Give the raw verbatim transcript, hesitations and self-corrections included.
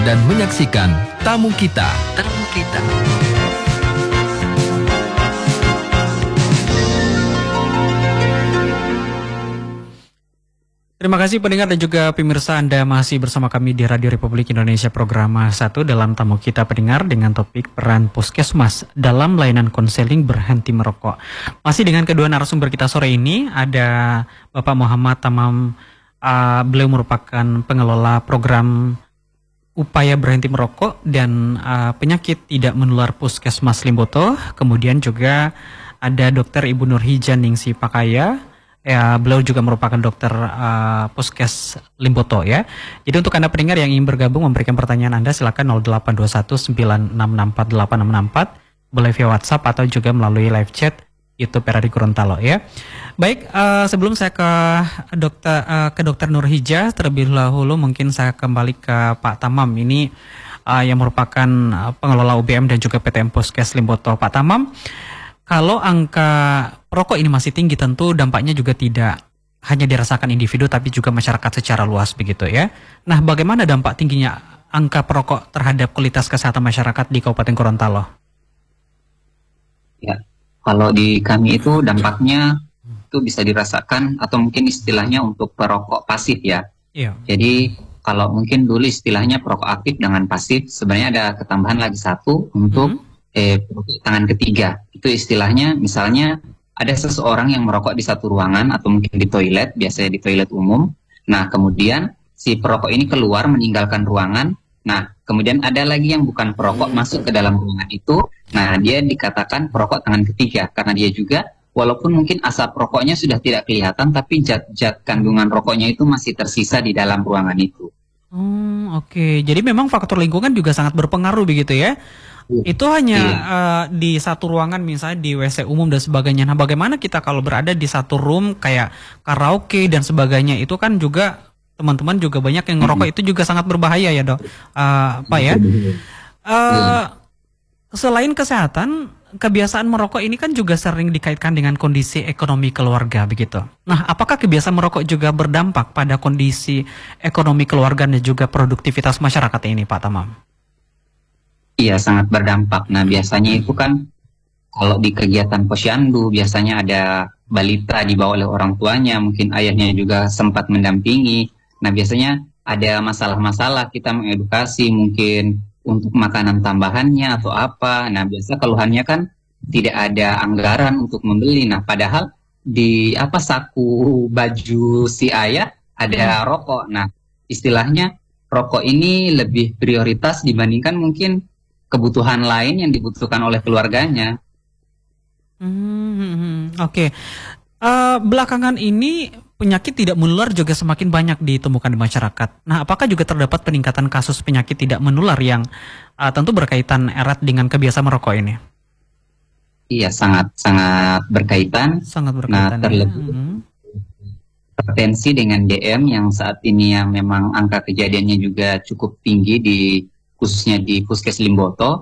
dan menyaksikan Tamu Kita. Tamu Kita. Terima kasih pendengar dan juga pemirsa, Anda masih bersama kami di Radio Republik Indonesia program satu dalam Tamu Kita pendengar dengan topik peran puskesmas dalam layanan konseling berhenti merokok. Masih dengan kedua narasumber kita sore ini, ada Bapak Muhammad Tamam, uh, beliau merupakan pengelola program upaya berhenti merokok dan uh, penyakit tidak menular Puskesmas Limboto. Kemudian juga ada Dokter Ibu Nurhija Ningsi Pakaya. Ya, beliau juga merupakan dokter uh, Puskes Limboto ya. Jadi untuk Anda pendengar yang ingin bergabung memberikan pertanyaan Anda, silakan nol delapan dua satu sembilan enam enam empat delapan enam enam empat, boleh via WhatsApp atau juga melalui live chat YouTube R R I Gorontalo ya. Baik, uh, sebelum saya ke dokter uh, ke dokter Nurhija, terlebih dahulu mungkin saya kembali ke Pak Tamam ini uh, yang merupakan uh, pengelola U B M dan juga P T M Puskes Limboto. Pak Tamam, kalau angka perokok ini masih tinggi, tentu dampaknya juga tidak hanya dirasakan individu tapi juga masyarakat secara luas begitu ya. Nah, bagaimana dampak tingginya angka perokok terhadap kualitas kesehatan masyarakat di Kabupaten Gorontalo? Ya, kalau di kami itu dampaknya itu bisa dirasakan atau mungkin istilahnya untuk perokok pasif ya. Iya. Jadi kalau mungkin dulu istilahnya perokok aktif dengan pasif, sebenarnya ada ketambahan lagi satu untuk hmm. Eh, tangan ketiga. Itu istilahnya misalnya ada seseorang yang merokok di satu ruangan atau mungkin di toilet, biasanya di toilet umum. Nah, kemudian si perokok ini keluar meninggalkan ruangan. Nah, kemudian ada lagi yang bukan perokok masuk ke dalam ruangan itu. Nah, dia dikatakan perokok tangan ketiga karena dia juga walaupun mungkin asap rokoknya sudah tidak kelihatan, tapi zat-zat kandungan rokoknya itu masih tersisa di dalam ruangan itu. Hmm, oke. Okay. Jadi memang faktor lingkungan juga sangat berpengaruh begitu ya. Itu hanya iya. uh, di satu ruangan misalnya di W C umum dan sebagainya. Nah, bagaimana kita kalau berada di satu room kayak karaoke dan sebagainya, itu kan juga teman-teman juga banyak yang ngerokok, mm-hmm. itu juga sangat berbahaya ya dok. Uh, apa ya? Uh, selain kesehatan, kebiasaan merokok ini kan juga sering dikaitkan dengan kondisi ekonomi keluarga begitu. Nah, apakah kebiasaan merokok juga berdampak pada kondisi ekonomi keluarga dan juga produktivitas masyarakat ini, Pak Tamam? Iya, sangat berdampak. Nah, biasanya itu kan kalau di kegiatan posyandu biasanya ada balita dibawa oleh orang tuanya, mungkin ayahnya juga sempat mendampingi. Nah, biasanya ada masalah-masalah, kita mengedukasi mungkin untuk makanan tambahannya atau apa. Nah, biasa keluhannya kan tidak ada anggaran untuk membeli. Nah, padahal di apa saku baju si ayah ada rokok. Nah, istilahnya rokok ini lebih prioritas dibandingkan mungkin kebutuhan lain yang dibutuhkan oleh keluarganya. Hmm, Oke, okay. uh, belakangan ini penyakit tidak menular juga semakin banyak ditemukan di masyarakat. Nah, apakah juga terdapat peningkatan kasus penyakit tidak menular yang uh, tentu berkaitan erat dengan kebiasaan merokok ini? Iya, sangat sangat berkaitan. Sangat berkaitan. Nah, terlebih ya. Potensi dengan D M yang saat ini yang memang angka kejadiannya juga cukup tinggi di khususnya di Puskes Limboto.